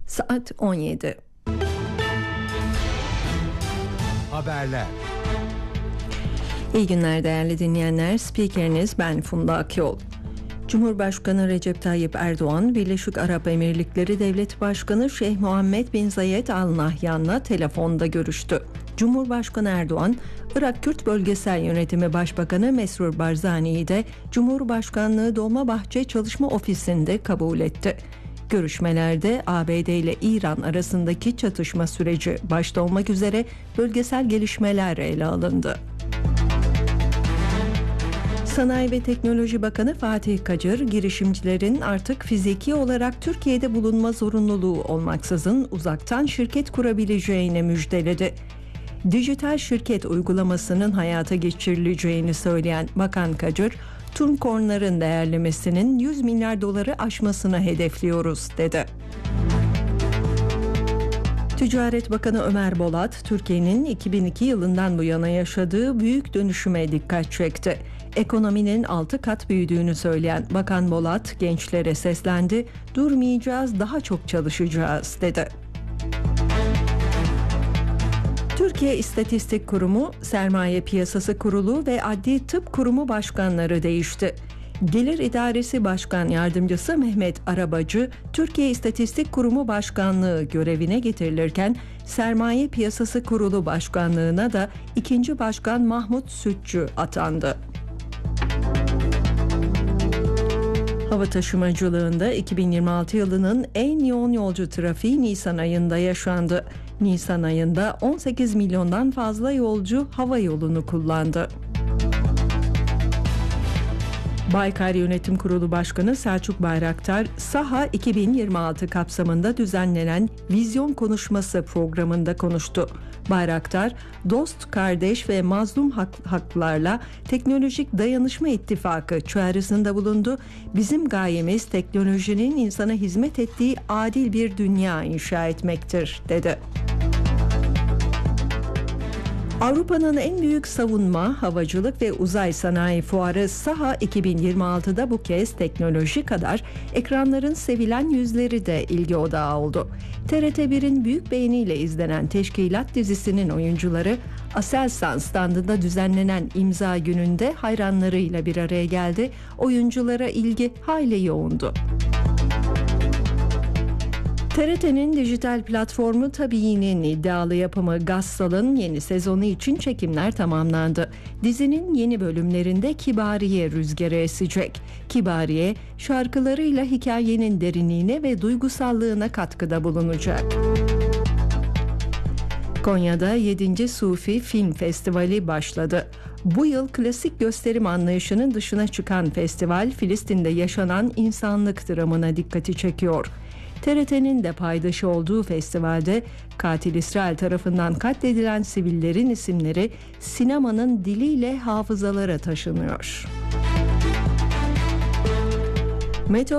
Saat 17. Haberler. İyi günler değerli dinleyenler. Spikeriniz ben Funda Akyol. Cumhurbaşkanı Recep Tayyip Erdoğan, Birleşik Arap Emirlikleri Devlet Başkanı Şeyh Muhammed bin Zayed Al Nahyan'la telefonda görüştü. Cumhurbaşkanı Erdoğan, Irak Kürt Bölgesel Yönetimi Başbakanı Mesrur Barzani'yi de Cumhurbaşkanlığı Dolmabahçe Çalışma Ofisi'nde kabul etti. Görüşmelerde ABD ile İran arasındaki çatışma süreci başta olmak üzere bölgesel gelişmeler ele alındı. Sanayi ve Teknoloji Bakanı Fatih Kacır, girişimcilerin artık fiziki olarak Türkiye'de bulunma zorunluluğu olmaksızın uzaktan şirket kurabileceğini müjdeledi. Dijital şirket uygulamasının hayata geçirileceğini söyleyen Bakan Kacır, Tunkornların değerlemesinin 100 milyar doları aşmasını hedefliyoruz dedi. Ticaret Bakanı Ömer Bolat, Türkiye'nin 2002 yılından bu yana yaşadığı büyük dönüşüme dikkat çekti. Ekonominin 6 kat büyüdüğünü söyleyen Bakan Bolat, gençlere seslendi, durmayacağız, daha çok çalışacağız dedi. Türkiye İstatistik Kurumu, Sermaye Piyasası Kurulu ve Adli Tıp Kurumu başkanları değişti. Gelir İdaresi Başkan Yardımcısı Mehmet Arabacı, Türkiye İstatistik Kurumu Başkanlığı görevine getirilirken, Sermaye Piyasası Kurulu Başkanlığına da 2. Başkan Mahmut Sütçü atandı. Hava taşımacılığında 2026 yılının en yoğun yolcu trafiği Nisan ayında yaşandı. Nisan ayında 18 milyondan fazla yolcu hava yolunu kullandı. Baykar Yönetim Kurulu Başkanı Selçuk Bayraktar, SAHA 2026 kapsamında düzenlenen Vizyon Konuşması programında konuştu. Bayraktar, dost, kardeş ve mazlum haklarla Teknolojik Dayanışma İttifakı çağrısında bulundu. Bizim gayemiz teknolojinin insana hizmet ettiği adil bir dünya inşa etmektir, dedi. Avrupa'nın en büyük savunma, havacılık ve uzay sanayi fuarı SAHA 2026'da bu kez teknoloji kadar ekranların sevilen yüzleri de ilgi odağı oldu. TRT1'in büyük beğeniyle izlenen teşkilat dizisinin oyuncuları Aselsan standında düzenlenen imza gününde hayranlarıyla bir araya geldi. Oyunculara ilgi hayli yoğundu. TRT'nin dijital platformu Tabii'nin iddialı yapımı Gassal'ın yeni sezonu için çekimler tamamlandı. Dizinin yeni bölümlerinde Kibariye rüzgarı esecek. Kibariye, şarkılarıyla hikayenin derinliğine ve duygusallığına katkıda bulunacak. Konya'da 7. Sufi Film Festivali başladı. Bu yıl klasik gösterim anlayışının dışına çıkan festival, Filistin'de yaşanan insanlık dramına dikkati çekiyor. TRT'nin de paydaşı olduğu festivalde katil İsrail tarafından katledilen sivillerin isimleri sinemanın diliyle hafızalara taşınıyor.